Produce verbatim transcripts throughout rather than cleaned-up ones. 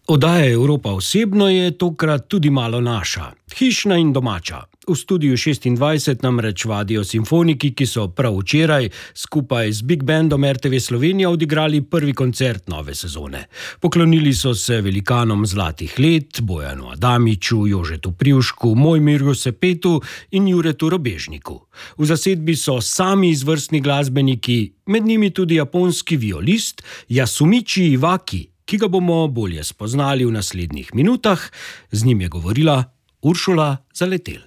Oddaja Evropa osebno je tokrat tudi malo naša, hišna in domača. V studiu šestindvajset namreč vadijo simfoniki, ki so prav včeraj skupaj z Big Bandom R T V Slovenija odigrali prvi koncert nove sezone. Poklonili so se velikanom zlatih let, Bojanu Adamiču, Jožetu Privšku, Mojmirju Sepetu in Juretu Robežniku. V zasedbi so sami izvrstni glasbeniki, med njimi tudi japonski violist Yasumichi Iwaki, ki ga bomo bolje spoznali v naslednjih minutah. Z njim je govorila Uršula Zaletel.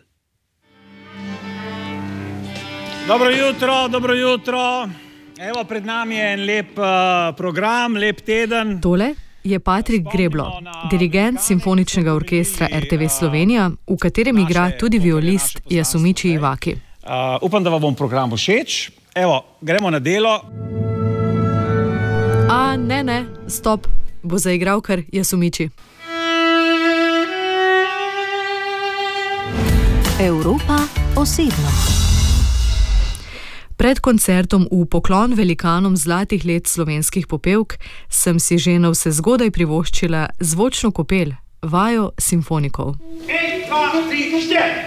Dobro jutro, dobro jutro. Evo, pred nami je en lep uh, program, lep teden. Tole je Patrik Greblo, dirigent simfoničnega orkestra R T V Slovenija, v katerem igra tudi violist Yasumichi Iwaki. Uh, upam, da vam bom program všeč. Evo, gremo na delo. A, ne, ne, stop, bo zaigral kar Yasumichi. Evropa osebno. Pred koncertom v poklon velikanom zlatih let slovenskih popevk sem si že navsezgodaj privoščila zvočno kopel, vajo simfonikov. En, dva, tri, štiri!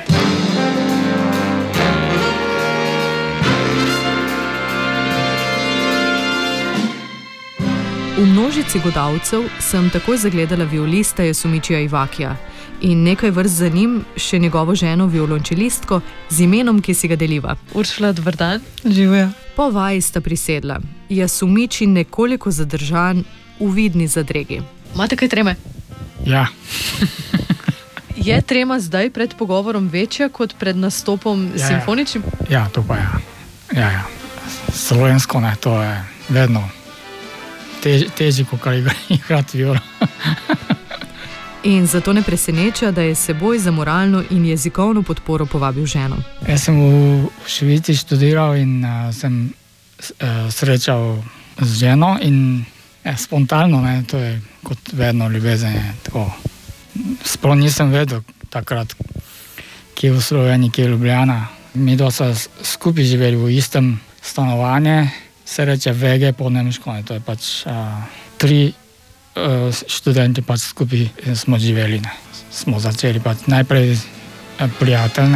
V množici godalcev sem takoj zagledala violista Yasumichija Iwakija in nekaj vrst za njim še njegovo ženo violončelistko z imenom, ki si ga deliva. Uršula, dober dan. Živjo. Po vaji sta prisedla. Yasumichi nekoliko zadržan, v vidni zadregi. Imate kaj treme? Ja. Je trema zdaj pred pogovorom večja kot pred nastopom ja, simfoničnim? Ja, to pa ja. Ja, ja. Slovensko ne, to je vedno tež, težje, kot igrati violo. In zato ne preseneča, da je seboj za moralno in jezikovno podporo povabil ženo. Jaz sem v Švici študiral in uh, sem uh, srečal z ženo in ja, spontano, ne, to je kot vedno ljubezen. Sploh nisem vedel takrat, kje v Sloveniji, kje je Ljubljana. Mi dva so skupaj živeli v istem stanovanju, se reče V G po nemško, to je pač uh, tri študenti pač skupaj smo živeli. Ne. Smo začeli pač najprej prijateljne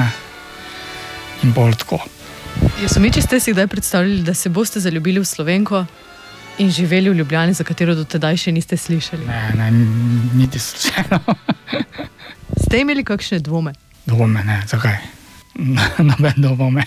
in bolj tako. Yasumichi, ste si kdaj predstavljali, da se boste zaljubili v Slovenko in živeli v Ljubljani, za katero do tedaj še niste slišali? Ne, ne, niti slučajno. Ste imeli kakšne dvome? Dvome, ne, zakaj? Noben dvome.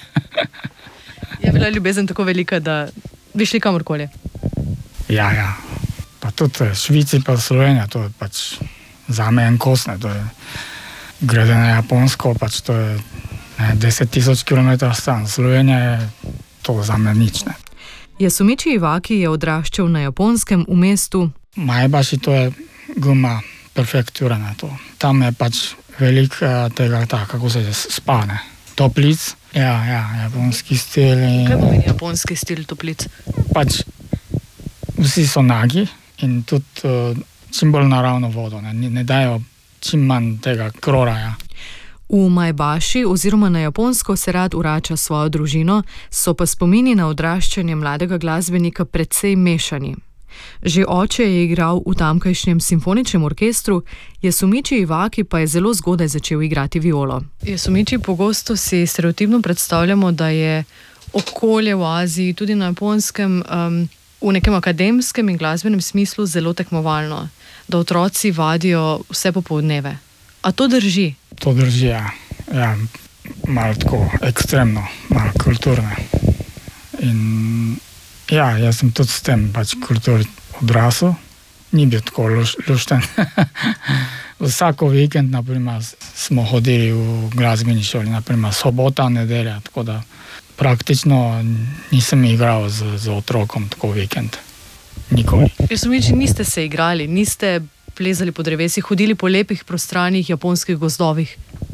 Je bila ljubezen tako velika, da bi šli kamorkoli? Ja, ja. Pa tudi v Švici pa v Sloveniji, to je pač za me en kos, ne, to je glede na Japonsko, pač to je ne, deset tisoč kilometrov stran, Slovenija je to za me nič, ne. Yasumichi Iwaki je odraščal na Japonskem v mestu Maebashi, to je Gunma prefektura, ne, to. Tam je pač velik tega, ta, kako se je spane, toplic, ja, ja, japonski stil. In kaj pomeni japonski stil toplic? Pač vsi so nagi. In tudi uh, čim bolj naravno vodo, ne, ne dajo čim manj tega kloraja. V Maebashi oziroma na Japonsko se rad vrača svojo družino, so pa spomini na odraščanje mladega glasbenika precej mešani. Že oče je igral v tamkajšnjem simfoničnem orkestru, Yasumichi Iwaki pa je zelo zgodaj začel igrati violo. Yasumichi, pogosto si stereotipno predstavljamo, da je okolje v Aziji, tudi na Japonskem, um, v nekem akademskem in glasbenem smislu zelo tekmovalno, da otroci vadijo vse popoldneve. A to drži? To drži, ja. Ja, malo tako ekstremno, malo kulturno. In ja, jaz sem tudi s tem pač kulturi odrasel. Ni bil tako luš, lušten. Vsako vikend, naprimer, smo hodili v glasbeni šoli, naprimer sobota, nedelja, tako da praktično nisem igral z, z otrokom tako vikend. Nikoli. Yasumichi, niste se igrali, niste plezali po drevesih, hodili po lepih prostranih japonskih gozdovih?